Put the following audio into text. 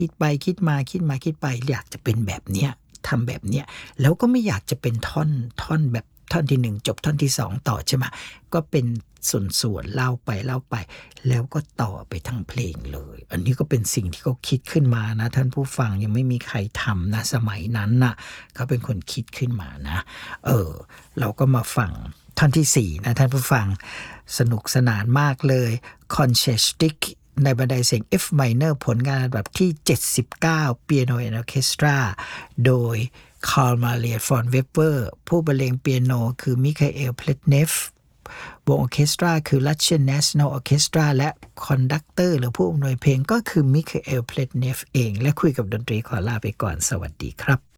คิดไปคิดมาคิดไปอยากจะเป็นแบบเนี้ยทำแบบเนี้ยแล้วก็ไม่อยากจะเป็นท่อนแบบท่อนที่1จบท่อนที่2ต่อใช่ไหมก็เป็นส่วนเล่าไปแล้วก็ต่อไปทั้งเพลงเลยอันนี้ก็เป็นสิ่งที่เขาคิดขึ้นมานะท่านผู้ฟังยังไม่มีใครทำนะสมัยนั้นนะเขาเป็นคนคิดขึ้นมานะเราก็มาฟังท่อนที่4นะท่านผู้ฟังสนุกสนานมากเลย Concertistic ในบันไดเสียง F minor ผลงานอันดับที่79 Piano and Orchestra โดย Carl Maria von Weber ผู้บรรเลงเปียโนคือมิคาเอล เพลตเนฟวงออร์เคสตราคือ Russian National Orchestra และคอนดักเตอร์หรือผู้อำนวยเพลงก็คือมิคาเอล เพลตเนฟเองและคุยกับดนตรีขอลาไปก่อนสวัสดีครับ